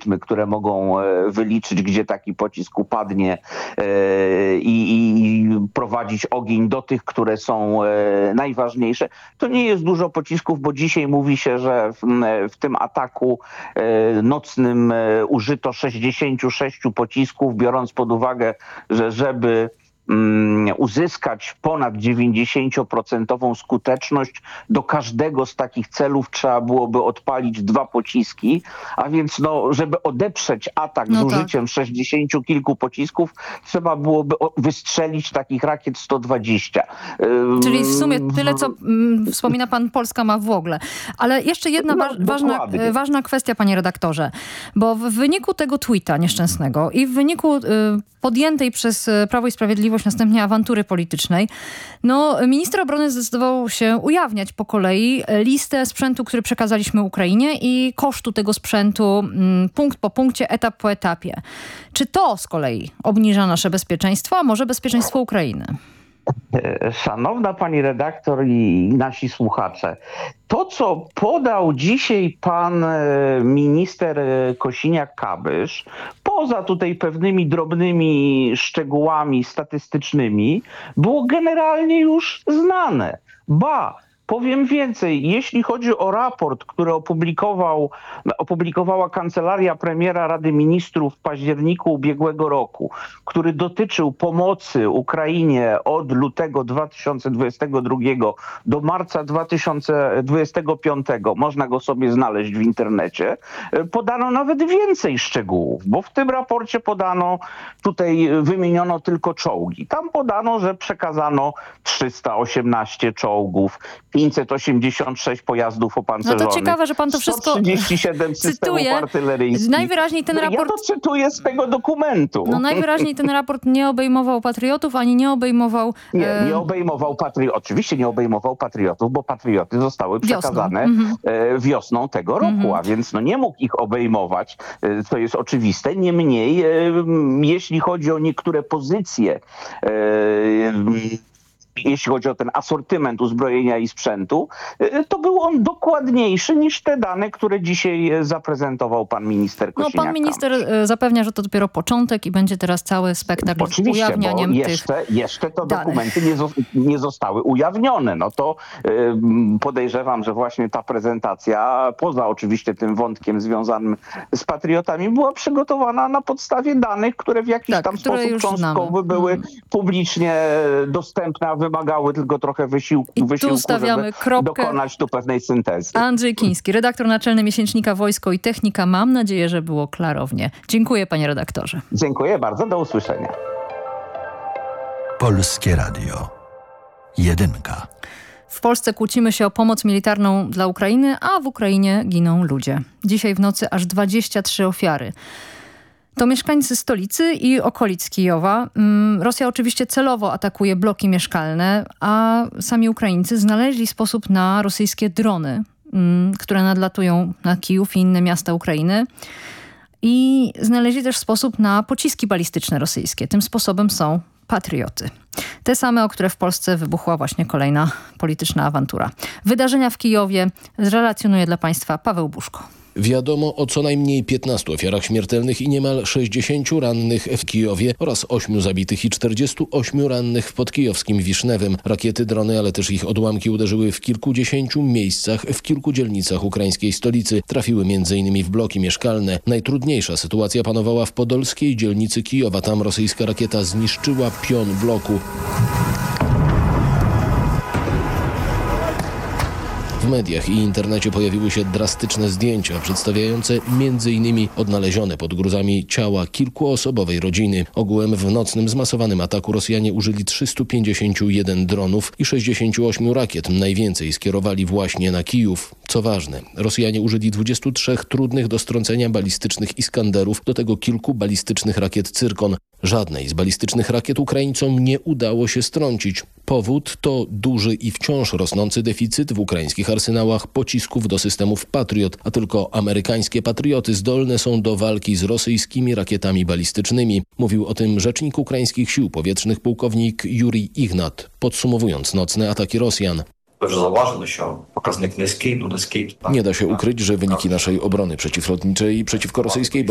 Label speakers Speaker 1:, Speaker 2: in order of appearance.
Speaker 1: algorytmy, które mogą wyliczyć, gdzie taki pocisk upadnie i prowadzić ogień do tych, które są najważniejsze. To nie jest dużo pocisków, bo dzisiaj mówi się, że w tym ataku nocnym użyto 66 pocisków, biorąc pod uwagę, że żeby uzyskać ponad 90% skuteczność, do każdego z takich celów trzeba byłoby odpalić 2 pociski, a więc żeby odeprzeć atak z użyciem 60 kilku pocisków, trzeba byłoby wystrzelić takich rakiet 120.
Speaker 2: Czyli w sumie tyle, co wspomina pan, Polska ma w ogóle. Ale jeszcze jedna ważna kwestia, panie redaktorze, bo w wyniku tego tweeta nieszczęsnego i w wyniku podjętej przez Prawo i Sprawiedliwość następnie awantury politycznej, minister obrony zdecydował się ujawniać po kolei listę sprzętu, który przekazaliśmy Ukrainie i kosztu tego sprzętu punkt po punkcie, etap po etapie. Czy to z kolei obniża nasze bezpieczeństwo, a może bezpieczeństwo Ukrainy?
Speaker 1: Szanowna pani redaktor i nasi słuchacze, to co podał dzisiaj pan minister Kosiniak-Kamysz, poza tutaj pewnymi drobnymi szczegółami statystycznymi, było generalnie już znane. Powiem więcej, jeśli chodzi o raport, który opublikowała Kancelaria Premiera Rady Ministrów w październiku ubiegłego roku, który dotyczył pomocy Ukrainie od lutego 2022 do marca 2025, można go sobie znaleźć w internecie, podano nawet więcej szczegółów, bo w tym raporcie tutaj wymieniono tylko czołgi. Tam podano, że przekazano 318 czołgów, 586 pojazdów opancerzonych.
Speaker 2: To ciekawe, że pan to wszystko
Speaker 1: 137 systemów artyleryjskich.
Speaker 2: Najwyraźniej ten raport...
Speaker 1: Ja to cytuję z tego dokumentu.
Speaker 2: Najwyraźniej ten raport nie obejmował patriotów, ani nie obejmował...
Speaker 1: Nie obejmował patriotów. Oczywiście nie obejmował patriotów, bo patrioty zostały przekazane wiosną tego roku, a więc nie mógł ich obejmować. To jest oczywiste. Niemniej, jeśli chodzi o niektóre pozycje, jeśli chodzi o ten asortyment uzbrojenia i sprzętu, to był on dokładniejszy niż te dane, które dzisiaj zaprezentował pan minister Kosiniak-Kamysz.
Speaker 2: Pan minister zapewnia, że to dopiero początek i będzie teraz cały spektakl z ujawnianiem
Speaker 1: jeszcze te dokumenty nie zostały ujawnione. To podejrzewam, że właśnie ta prezentacja, poza oczywiście tym wątkiem związanym z patriotami, była przygotowana na podstawie danych, które w jakiś tam sposób cząstkowy były publicznie dostępne, a wymagały tylko trochę wysiłku,
Speaker 2: żeby
Speaker 1: dokonać tu pewnej syntezy.
Speaker 2: Andrzej Kiński, redaktor naczelny miesięcznika Wojsko i Technika. Mam nadzieję, że było klarownie. Dziękuję, panie redaktorze.
Speaker 1: Dziękuję bardzo. Do usłyszenia.
Speaker 3: Polskie Radio. 1.
Speaker 2: W Polsce kłócimy się o pomoc militarną dla Ukrainy, a w Ukrainie giną ludzie. Dzisiaj w nocy aż 23 ofiary. To mieszkańcy stolicy i okolic Kijowa. Rosja oczywiście celowo atakuje bloki mieszkalne, a sami Ukraińcy znaleźli sposób na rosyjskie drony, które nadlatują na Kijów i inne miasta Ukrainy. I znaleźli też sposób na pociski balistyczne rosyjskie. Tym sposobem są patrioty. Te same, o które w Polsce wybuchła właśnie kolejna polityczna awantura. Wydarzenia w Kijowie zrelacjonuje dla państwa Paweł Buszko.
Speaker 4: Wiadomo o co najmniej 15 ofiarach śmiertelnych i niemal 60 rannych w Kijowie oraz 8 zabitych i 48 rannych w podkijowskim Wisznewym. Rakiety, drony, ale też ich odłamki uderzyły w kilkudziesięciu miejscach w kilku dzielnicach ukraińskiej stolicy. Trafiły m.in. w bloki mieszkalne. Najtrudniejsza sytuacja panowała w podolskiej dzielnicy Kijowa. Tam rosyjska rakieta zniszczyła pion bloku. W mediach i internecie pojawiły się drastyczne zdjęcia przedstawiające m.in. odnalezione pod gruzami ciała kilkuosobowej rodziny. Ogółem w nocnym zmasowanym ataku Rosjanie użyli 351 dronów i 68 rakiet. Najwięcej skierowali właśnie na Kijów. Co ważne, Rosjanie użyli 23 trudnych do strącenia balistycznych Iskanderów, do tego kilku balistycznych rakiet Cyrkon. Żadnej z balistycznych rakiet Ukraińcom nie udało się strącić. Powód to duży i wciąż rosnący deficyt w ukraińskich arsenałach pocisków do systemów Patriot, a tylko amerykańskie patrioty zdolne są do walki z rosyjskimi rakietami balistycznymi. Mówił o tym rzecznik ukraińskich sił powietrznych pułkownik Jurij Ignat, podsumowując nocne ataki Rosjan. Nie da się ukryć, że wyniki naszej obrony przeciwlotniczej przeciwko rosyjskiej